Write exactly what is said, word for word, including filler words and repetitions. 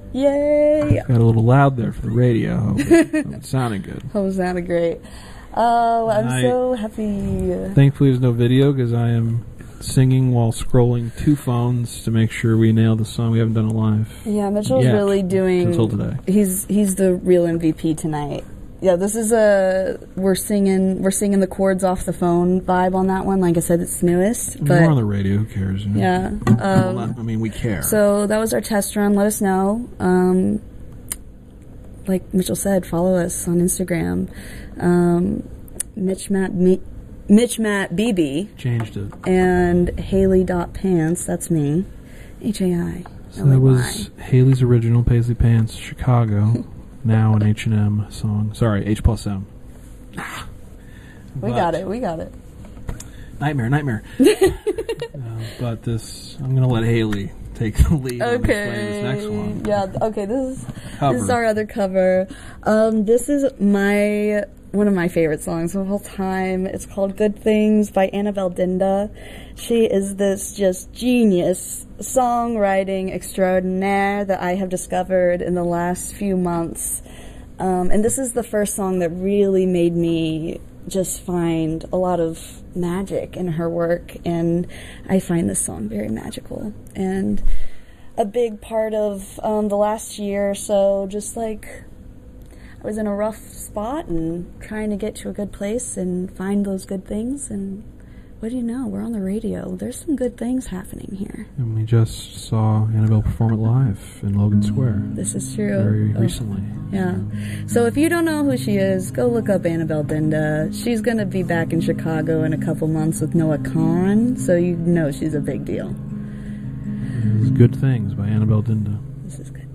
Yay! Got a little loud there for the radio. Hope it, hope it sounded good. Oh, it sounded great. Oh, I'm I, so happy. Thankfully, there's no video because I am singing while scrolling two phones to make sure we nail the song. We haven't done it live. Yeah, Mitchell's yet, really doing... until today. He's he's the real M V P tonight. Yeah, this is a... We're singing we're singing the chords off the phone vibe on that one. Like I said, it's newest. But we're on the radio. Who cares? You know? Yeah. Um, well, not, I mean, we care. So that was our test run. Let us know. Um, like Mitchell said, follow us on Instagram. Um, Mitch Matt... Me, Mitch Matt B B. Changed it. And Haley.pants, that's me. H A I. So that was Haley's original Paisley Pants, Chicago. Now an H and M song. Sorry, H plus M. We got it, we got it. Nightmare, nightmare. uh, but this, I'm going to let Haley take the lead okay. on this next one. Yeah, okay, this is, cover. this is our other cover. Um, this is my... one of my favorite songs of all time. It's called Good Things by Annabelle Dinda. She is this just genius songwriting extraordinaire that I have discovered in the last few months. Um, and this is the first song that really made me just find a lot of magic in her work. And I find this song very magical. And a big part of um, the last year or so, just like... I was in a rough spot and trying to get to a good place and find those good things. And what do you know? We're on the radio. There's some good things happening here. And we just saw Annabelle perform it live in Logan Square. This is true. Very oh, recently. Yeah. So if you don't know who she is, go look up Annabelle Dinda. She's going to be back in Chicago in a couple months with Noah Kahan. So you know she's a big deal. It's Good Things by Annabelle Dinda. This is good.